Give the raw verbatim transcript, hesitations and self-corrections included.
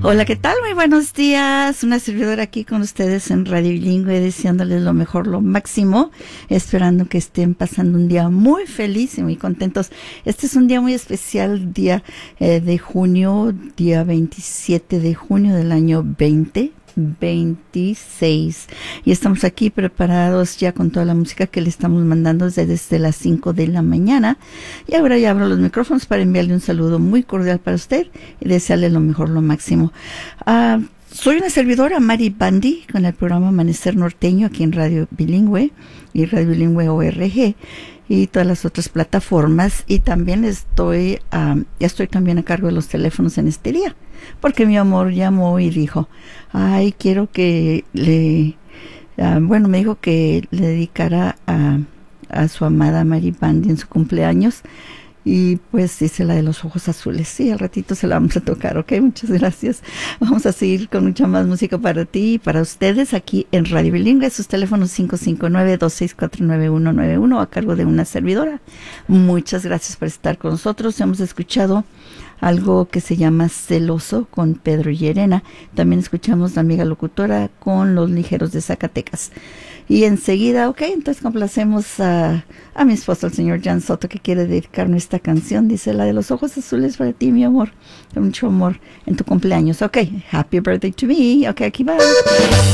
Hola, ¿qué tal? Muy buenos días. Una servidora aquí con ustedes en Radio Bilingüe, deseándoles lo mejor, lo máximo, esperando que estén pasando un día muy feliz y muy contentos. Este es un día muy especial, día eh, de junio, día veintisiete de junio del año veinte veintiséis, y estamos aquí preparados ya con toda la música que le estamos mandando desde, desde las cinco de la mañana. Y ahora ya abro los micrófonos para enviarle un saludo muy cordial para usted y desearle lo mejor, lo máximo. Uh, soy una servidora, Mari Bandi, con el programa Amanecer Norteño aquí en Radio Bilingüe y Radio Bilingüe O R G y todas las otras plataformas, y también estoy um, ya estoy también a cargo de los teléfonos en este día, porque mi amor llamó y dijo, ay, quiero que le, uh, bueno, me dijo que le dedicara a, a su amada Mari Bandi en su cumpleaños, y pues dice la de los ojos azules. Sí, al ratito se la vamos a tocar, ¿ok? Muchas gracias. Vamos a seguir con mucha más música para ti y para ustedes aquí en Radio Bilingüe. Sus teléfonos cinco cinco nueve, dos seis cuatro, nueve uno nueve uno a cargo de una servidora. Muchas gracias por estar con nosotros. Hemos escuchado algo que se llama Celoso con Pedro Llerena. También escuchamos La Amiga Locutora con Los Ligeros de Zacatecas. Y enseguida, ok, entonces complacemos a, a mi esposo, el señor Jan Soto, que quiere dedicarnos esta canción. Dice, la de los ojos azules para ti, mi amor. Con mucho amor en tu cumpleaños. Ok, happy birthday to me. Ok, aquí va.